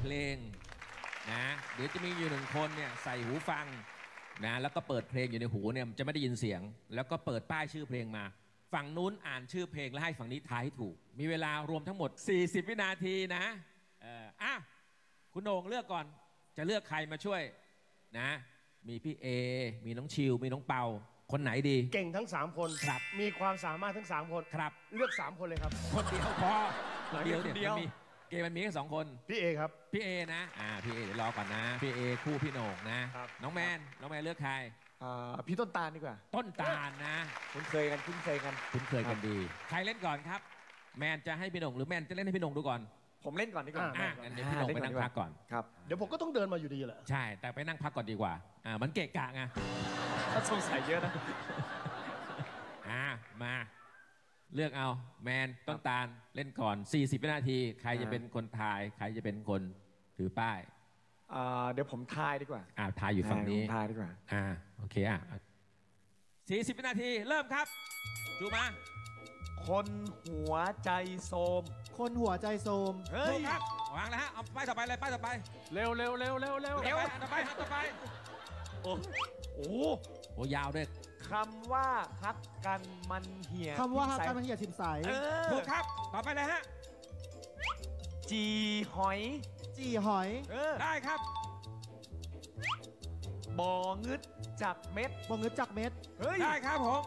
เพลงนะเดี๋ยวจะมีอยู่หนึ่งคนเนี่ยใส่หูฟังนะแล้วก็เปิดเพลงอยู่ในหูเนี่ยจะไม่ได้ยินเสียงแล้วก็เปิดป้ายชื่อเพลงมาฝั่งนู้นอ่านชื่อเพลงแล้วให้ฝั่งนี้ทายให้ถูกมีเวลารวมทั้งหมด40วินาทีนะคุณโหน่งเลือกก่อนจะเลือกใครมาช่วยนะมีพี่เอมีน้องชิวมีน้องเปาคนไหนดีเก่งทั้ง3คนครับมีความสามารถทั้ง3คนครับเลือก3คนเลยครับคนเดียวพอคนเดียวเนี่ยเกมมันมีแค่2คนพี่เอครับพี่เอนะพี่เอเดี๋ยวรอก่อนนะพี่เอคู่พี่โหน่งนะน้องแมนเลือกใครพี่ต้นตาลดีกว่าต้นตาลนะคุ้นเคยกันดีใครเล่นก่อนครับแมนจะให้พี่โหน่งหรือแมนจะเล่นให้พี่โหน่งดูก่อนผมเล่นก่อนดีกว่างั้นเดี๋ยวพี่โหน่งไปนั่งพักก่อนครับเดี๋ยวผมก็ต้องเดินมาอยู่ดีแหละใช่แต่ไปนั่งพักก่อนดีกว่ามันเกะกะไงถ้าสงสัยเยอะนะมาเลือกเอาแมนต้นตาลเล่นก่อน40วินาทีใครจะเป็นคนทายใครจะเป็นคนถือป้ายเดี๋ยวผมทายดีกว่าทายอยู่ฝั่งนี้ทายดีกว่าโอเค40วินาทีเริ่มครับดูมาคนหัวใจโสมคนหัวใจโสมเฮ้ยครับวางแล้วฮะเอาป้ายต่อไปเลยป้ายต่อไปเร็วต่อไปโอ้ยาวด้วยคำว่าฮักกันมันเหี่ยคำว่าฮักกันมันเหี่ยสินใสถูกครับต่อไปเลยฮะจีหอยได้ครับบ่องึดจากเม็ดได้ครับผม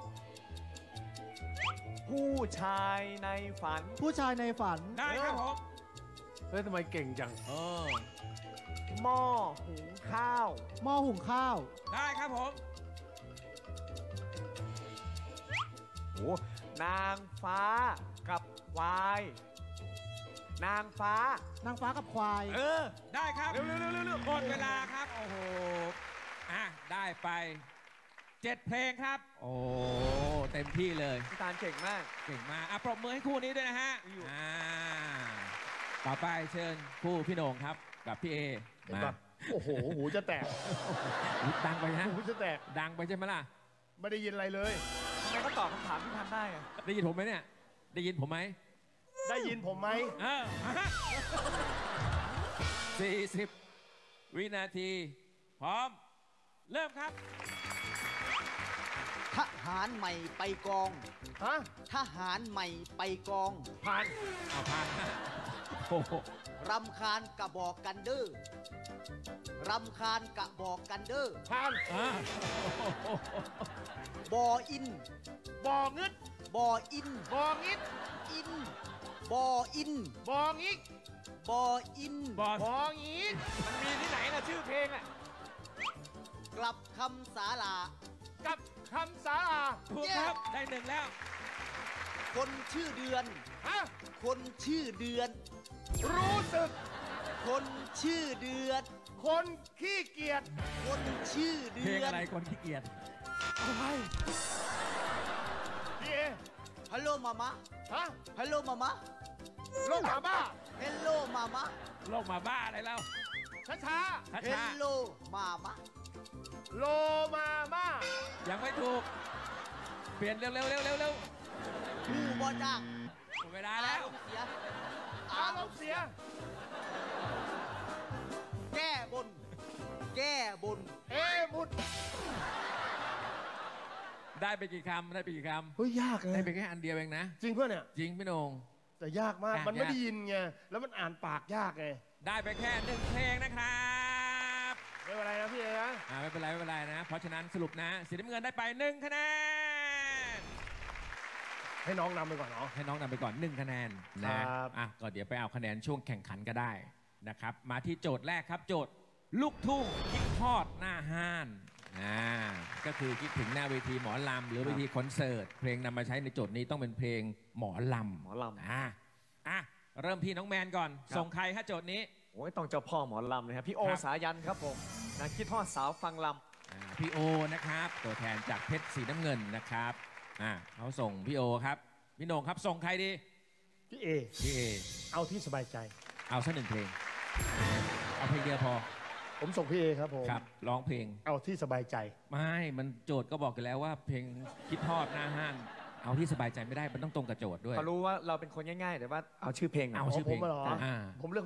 ผู้ชายในฝันได้ครับผมเฮ้ยทำไมเก่งจังหม้อหุงข้าวได้ครับผมนางฟ้ากับควายนางฟ้ากับควายได้ครับเร็วหมดเวลาครับโอ้โหได้ไป7เพลงครับโอ้เต็มที่เลยพี่ตาลเก่งมากปรบมือให้คู่นี้ด้วยนะฮะต่อไปเชิญคู่พี่โหน่งครับกับพี่เอมาโอ้โหหูจะแตกดังไปนะหูจะแตกดังไปใช่ไหมล่ะไม่ได้ยินอะไรเลยทำไมก็ตอบคำถามที่ทันได้ได้ยินผมไหมเนี่ยได้ยินผมไหม40วินาทีพร้อมเริ่มครับทหารใหม่ไปกองทหารใหม่ไปกองผ่านโอ้โหรำคาญกระบอกกันเด้อผ่านบ่ออินบ่องึดบ่ออินบ่องิดอินบ่ออินบ่องิกบ่ออินบ่องิกมันมีที่ไหนนะชื่อเพลงกลับคำสาลาถูกครับได้1แล้วคนชื่อเดือนรู้สึกคนชื่อเดือนคนขี้เกียจคนชื่อเดือนเพลงอะไรคนขี้เกียจพี่เอฮัลโหลมาม่าฮัลโหลมาม่าโลกมาบ้าฮัลโหลมาม่าโลกมาบ้าอะไรแล้วช้าฮัลโหลมาม่าโลมาม่ายังไม่ถูกเปลี่ยนเร็วผู้บอจังหมดเวลาแล้วอารมณ์เสียแก้บนบุตรได้ไปกี่คำเฮ้ยยากเลยได้ไปแค่อันเดียวเองนะจริงเพื่อนเนี่ยจริงพี่โหน่งแต่ยากมากมันไม่ได้ยินไงแล้วมันอ่านปากยากไงได้ไปแค่1เพลงนะครับไม่เป็นไรนะพี่เอนะไม่เป็นไรนะเพราะฉะนั้นสรุปนะสีน้ำเงินได้ไป1คะแนนให้น้องนำไปก่อนเนาะให้น้องนำไปก่อน1คะแนนนะครับก็เดี๋ยวไปเอาคะแนนช่วงแข่งขันก็ได้นะครับมาที่โจทย์แรกครับโจทย์ลูกทุ่งคิดทอดหน้าห้านก็คือคิดถึงหน้าเวทีหมอลำหรือเวทีคอนเสิร์ตเพลงนำมาใช้ในโจทย์นี้ต้องเป็นเพลงหมอลำเริ่มที่น้องแมนก่อนส่งใครฮะโจทย์นี้โอ้ยต้องเจ้าพ่อหมอลำเลยครับพี่โอสายันครับผมคิดทอดสาวฟังลำพี่โอนะครับตัวแทนจากเพชรสีน้ำเงินนะครับเขาส่งพี่โอครับพี่โหน่งครับส่งใครดีพี่เอเอาที่สบายใจเอาสัก1เพลงเอาเพลงเดียวพอผมส่งพี่เอครับผมครับร้องเพลงเอาที่สบายใจไม่มันโจทย์ก็บอกกันแล้วว่าเพลงคิดทอดหน้าห้านเอาที่สบายใจไม่ได้มันต้องตรงกับโจทย์ด้วยเขารู้ว่าเราเป็นคนง่ายๆแต่ว่าเอาชื่อเพลงเอาชื่อเพลงผมเลือก